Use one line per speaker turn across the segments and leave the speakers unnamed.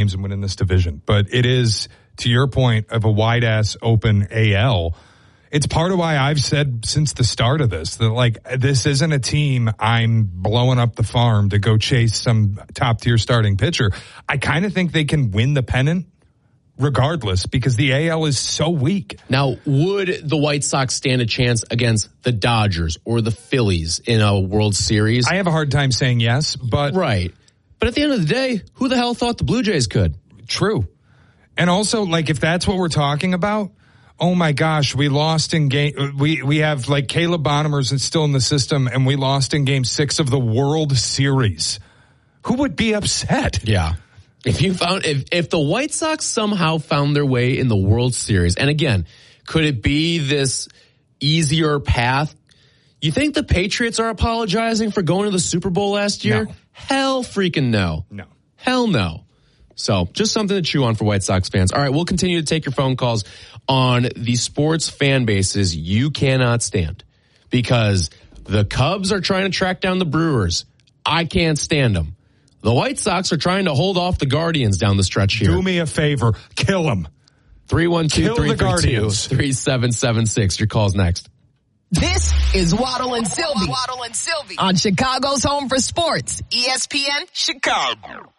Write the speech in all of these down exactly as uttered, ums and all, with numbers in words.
teams and winning this division. But it is, to your point, of a wide-ass open A L. It's part of why I've said since the start of this that, like, this isn't a team I'm blowing up the farm to go chase some top-tier starting pitcher. I kind of think they can win the pennant regardless because the A L is so weak.
Now, would the White Sox stand a chance against the Dodgers or the Phillies in a World Series?
I have a hard time saying yes, but...
Right. But at the end of the day, who the hell thought the Blue Jays could?
True. And also, like, if that's what we're talking about, oh my gosh, we lost in game. We we have like Caleb Bonnemers is still in the system, and we lost in Game Six of the World Series. Who would be upset?
Yeah, if you found if if the White Sox somehow found their way in the World Series, and again, could it be this easier path? You think the Patriots are apologizing for going to the Super Bowl last year?
No.
Hell freaking no.
No.
Hell no. So just something to chew on for White Sox fans. All right, we'll continue to take your phone calls on the sports fan bases you cannot stand because the Cubs are trying to track down the Brewers. I can't stand them. The White Sox are trying to hold off the Guardians down the stretch here.
Do me a favor. Kill them.
three one two, three three two, three seven seven six. Your call's next.
This is Waddle and Sylvie. Waddle and Sylvie on Chicago's Home for Sports, E S P N Chicago.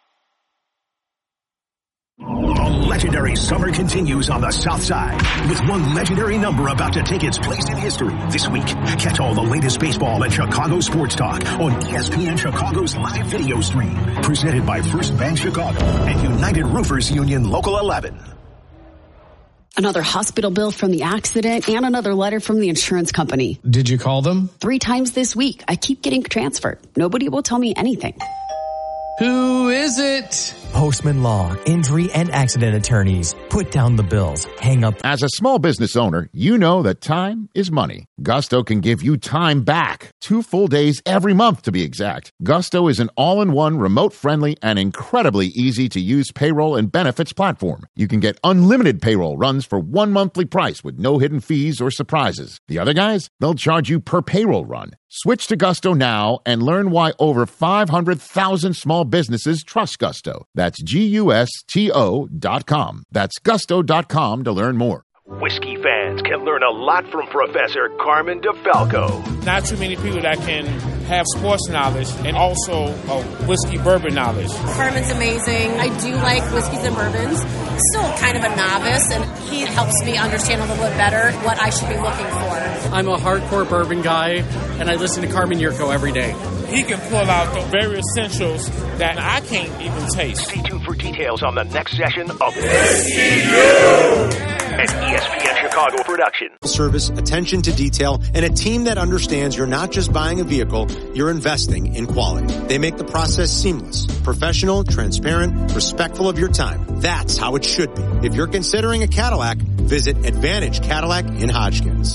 The legendary summer continues on the South Side with one legendary number about to take its place in history. This week, catch all the latest baseball and Chicago sports talk on E S P N Chicago's live video stream. Presented by First Bank Chicago and United Roofers Union Local eleven.
Another hospital bill from the accident and another letter from the insurance company.
Did you call them?
Three times this week. I keep getting transferred. Nobody will tell me anything.
Who is it?
Postman Law, injury and accident attorneys. Put down the bills. Hang up.
As a small business owner, you know that time is money. Gusto can give you time back. Two full days every month, to be exact. Gusto is an all-in-one, remote-friendly, and incredibly easy-to-use payroll and benefits platform. You can get unlimited payroll runs for one monthly price with no hidden fees or surprises. The other guys, they'll charge you per payroll run. Switch to Gusto now and learn why over five hundred thousand small businesses trust Gusto. That's G U S T O dot com. That's gusto dot com to learn more.
Whiskey fans can learn a lot from Professor Carmen DeFalco.
Not too many people that can have sports knowledge and also a whiskey bourbon knowledge.
Carmen's amazing. I do like whiskeys and bourbons. Still kind of a novice, and he helps me understand a little bit better what I should be looking for.
I'm a hardcore bourbon guy, and I listen to Carmen Yurko every day.
He can pull out the very essentials that I can't even taste.
Stay tuned for details on the next session of Whiskey U! An E S P N Chicago production.
Service, attention to detail, and a team that understands you're not just buying a vehicle, you're investing in quality. They make the process seamless, professional, transparent, respectful of your time. That's how it should be. If you're considering a Cadillac, visit Advantage Cadillac in Hodgkins.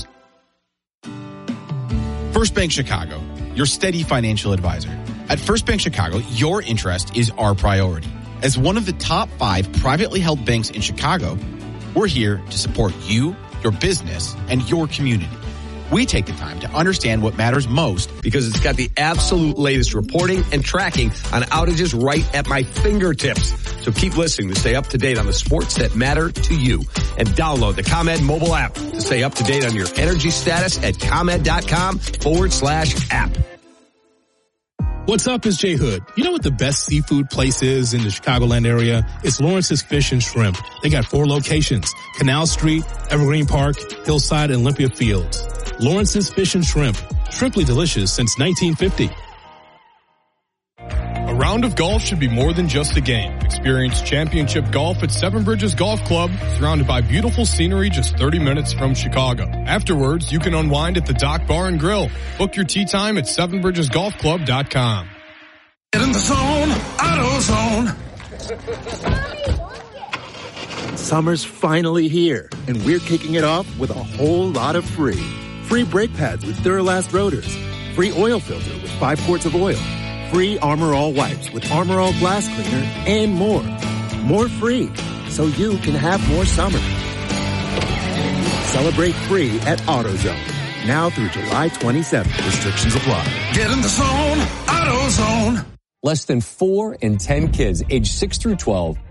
First Bank Chicago, your steady financial advisor. At First Bank Chicago, your interest is our priority. As one of the top five privately held banks in Chicago, we're here to support you, your business, and your community. We take the time to understand what matters most
because it's got the absolute latest reporting and tracking on outages right at my fingertips. So keep listening to stay up to date on the sports that matter to you. And download the ComEd mobile app to stay up to date on your energy status at ComEd.com forward slash app.
What's up, it's Jay Hood. You know what the best seafood place is in the Chicagoland area? It's Lawrence's Fish and Shrimp. They got four locations: Canal Street, Evergreen Park, Hillside, and Olympia Fields. Lawrence's Fish and Shrimp. Shrimply delicious since nineteen fifty.
A round of golf should be more than just a game. Experience championship golf at Seven Bridges Golf Club, surrounded by beautiful scenery just thirty minutes from Chicago. Afterwards, you can unwind at the Dock Bar and Grill. Book your tee time at seven bridges golf club dot com.
Get in the zone, AutoZone.
Summer's finally here, and we're kicking it off with a whole lot of free. Free brake pads with Duralast rotors. Free oil filter with five quarts of oil. Free Armor All wipes with Armor All glass cleaner, and more. More free, so you can have more summer. Celebrate free at AutoZone. Now through July twenty-seventh. Restrictions apply.
Get in the zone, AutoZone.
Less than four in ten kids aged six through twelve